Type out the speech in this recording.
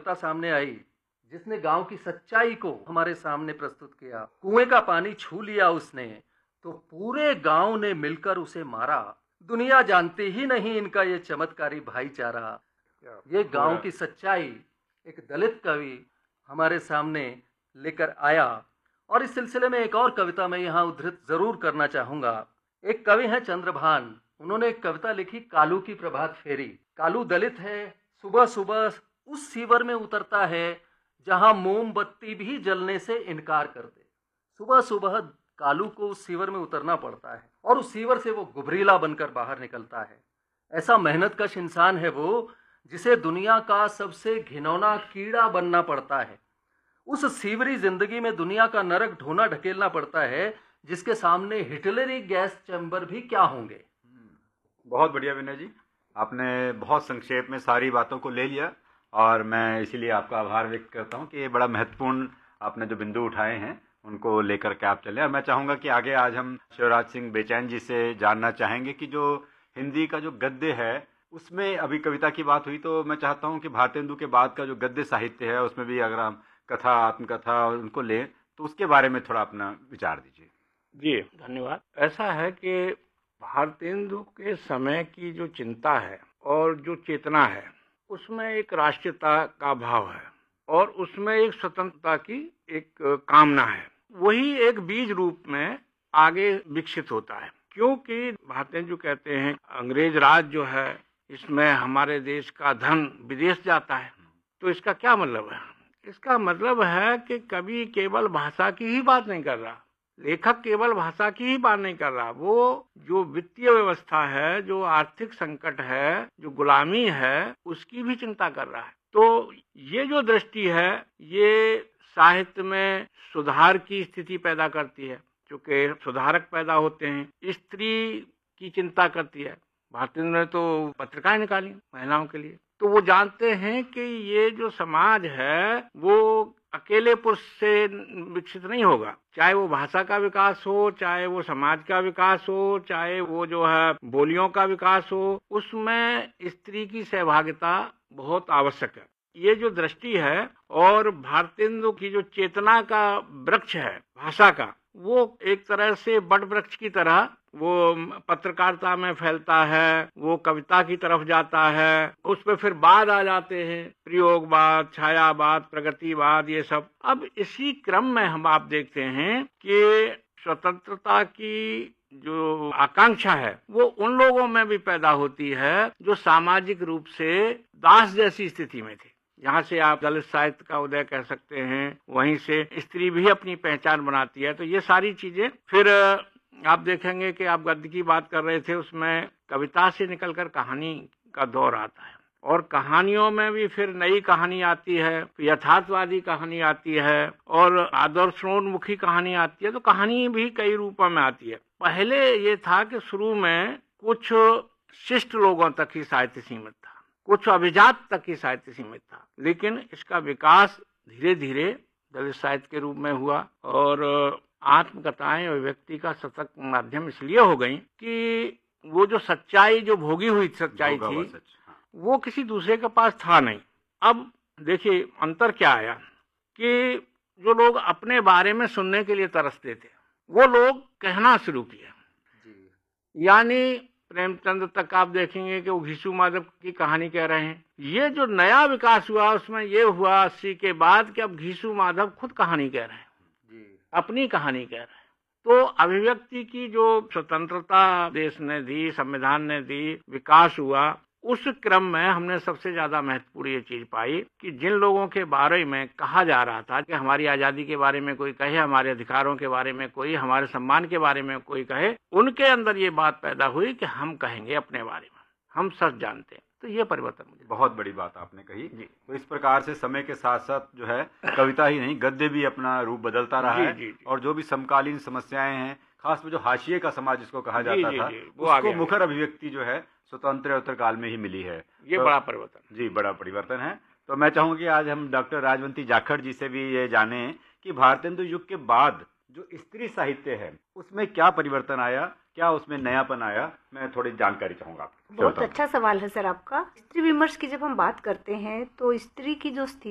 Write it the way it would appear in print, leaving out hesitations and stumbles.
कविता सामने आई जिसने गांव की सच्चाई को हमारे सामने प्रस्तुत किया। कुएं का पानी छू लिया उसने तो पूरे गांव ने मिलकर उसे मारा। दुनिया जानती ही नहीं इनका ये चमत्कारी भाईचारा। ये गांव की सच्चाई एक दलित कवि हमारे सामने लेकर आया। और इस सिलसिले में एक और कविता मैं यहाँ उद्धृत जरूर करना चाहूंगा। एक कवि हैं चंद्रभान, उन्होंने एक कविता लिखी कालू की प्रभात फेरी। कालू दलित है, सुबह सुबह उस सीवर में उतरता है जहां मोमबत्ती भी जलने से इनकार कर दे। सुबह सुबह कालू को उस सीवर में उतरना पड़ता है और उस सीवर से वो गुबरीला बनकर बाहर निकलता है। ऐसा मेहनतकश इंसान है वो जिसे दुनिया का सबसे घिनौना कीड़ा बनना पड़ता है। उस सीवरी जिंदगी में दुनिया का नरक ढोना ढकेलना पड़ता है जिसके सामने हिटलरी गैस चैम्बर भी क्या होंगे। बहुत बढ़िया विनय जी, आपने बहुत संक्षेप में सारी बातों को ले लिया और मैं इसीलिए आपका आभार व्यक्त करता हूं कि ये बड़ा महत्वपूर्ण आपने जो बिंदु उठाए हैं उनको लेकर के आप चले। और मैं चाहूँगा कि आगे आज हम शिवराज सिंह बेचैन जी से जानना चाहेंगे कि जो हिंदी का जो गद्य है उसमें अभी कविता की बात हुई, तो मैं चाहता हूँ कि भारतेंदु के बाद का जो गद्य साहित्य है उसमें भी अगर हम कथा, आत्मकथा उनको लें तो उसके बारे में थोड़ा अपना विचार दीजिए। जी धन्यवाद। ऐसा है कि भारतेंदु के समय की जो चिंता है और जो चेतना है उसमें एक राष्ट्रीयता का भाव है और उसमें एक स्वतंत्रता की एक कामना है। वही एक बीज रूप में आगे विकसित होता है, क्योंकि भारतेंदु कहते हैं अंग्रेज राज जो है इसमें हमारे देश का धन विदेश जाता है। तो इसका क्या मतलब है? इसका मतलब है कि कवि केवल भाषा की ही बात नहीं कर रहा, लेखक केवल भाषा की ही बात नहीं कर रहा, वो जो वित्तीय व्यवस्था है, जो आर्थिक संकट है, जो गुलामी है, उसकी भी चिंता कर रहा है। तो ये जो दृष्टि है ये साहित्य में सुधार की स्थिति पैदा करती है, क्योंकि सुधारक पैदा होते हैं। स्त्री की चिंता करती है। भारतेंदु ने तो पत्रिकाएं निकाली महिलाओं के लिए। तो वो जानते हैं कि ये जो समाज है वो अकेले पुरुष से विकसित नहीं होगा, चाहे वो भाषा का विकास हो, चाहे वो समाज का विकास हो, चाहे वो जो है बोलियों का विकास हो, उसमें स्त्री की सहभागिता बहुत आवश्यक है। ये जो दृष्टि है और भारतेंदु की जो चेतना का वृक्ष है भाषा का, वो एक तरह से बड़ वृक्ष की तरह वो पत्रकारिता में फैलता है, वो कविता की तरफ जाता है, उस पर फिर बाद आ जाते हैं प्रयोगवाद, छायावाद, प्रगतिवाद, ये सब। अब इसी क्रम में हम आप देखते हैं कि स्वतंत्रता की जो आकांक्षा है वो उन लोगों में भी पैदा होती है जो सामाजिक रूप से दास जैसी स्थिति में थे। यहाँ से आप दलित साहित्य का उदय कह सकते हैं, वहीं से स्त्री भी अपनी पहचान बनाती है। तो ये सारी चीजें फिर आप देखेंगे कि आप गद्य की बात कर रहे थे, उसमें कविता से निकलकर कहानी का दौर आता है और कहानियों में भी फिर नई कहानी आती है, यथार्थवादी कहानी आती है और आदर्शोन्मुखी कहानी आती है। तो कहानी भी कई रूपों में आती है। पहले ये था कि शुरू में कुछ शिष्ट लोगों तक ही साहित्य सीमित था, कुछ अभिजात तक ही साहित्य सीमित था, लेकिन इसका विकास धीरे धीरे दलित साहित्य के रूप में हुआ और आत्मकथाएं और व्यक्ति का सशक्त माध्यम इसलिए हो गई कि वो जो सच्चाई, जो भोगी हुई सच्चाई थी, वो किसी दूसरे के पास था नहीं। अब देखिए अंतर क्या आया कि जो लोग अपने बारे में सुनने के लिए तरसते थे वो लोग कहना शुरू किया। यानी प्रेमचंद तक आप देखेंगे कि वो घीसू माधव की कहानी कह रहे हैं। ये जो नया विकास हुआ उसमें ये हुआ 80 के बाद कि अब घीसू माधव खुद कहानी कह रहे हैं, अपनी कहानी कह रहे हैं। तो अभिव्यक्ति की जो स्वतंत्रता देश ने दी, संविधान ने दी, विकास हुआ, उस क्रम में हमने सबसे ज्यादा महत्वपूर्ण ये चीज पाई कि जिन लोगों के बारे में कहा जा रहा था कि हमारी आजादी के बारे में कोई कहे, हमारे अधिकारों के बारे में कोई, हमारे सम्मान के बारे में कोई कहे, उनके अंदर ये बात पैदा हुई कि हम कहेंगे अपने बारे में, हम सच जानते हैं। तो ये परिवर्तन मुझे बहुत बड़ी बात आपने कही जी। तो इस प्रकार से समय के साथ साथ जो है कविता ही नहीं गद्य भी अपना रूप बदलता रहा है जी। और जो भी समकालीन समस्याएं हैं, खास में जो हाशिए का समाज जिसको कहा जाता था, उसको मुखर अभिव्यक्ति जो है स्वतंत्र काल में ही मिली है। ये तो बड़ा परिवर्तन जी, बड़ा परिवर्तन है। तो मैं चाहूंगा कि आज हम डॉक्टर राजवंती जाखड़ जी से भी ये जाने कि भारतेंदु युग के बाद जो स्त्री साहित्य है उसमें क्या परिवर्तन आया, क्या उसमें नयापन आया, मैं थोड़ी जानकारी चाहूंगा। बहुत अच्छा सवाल है सर आपका। स्त्री विमर्श की जब हम बात करते हैं तो स्त्री की जो स्थिति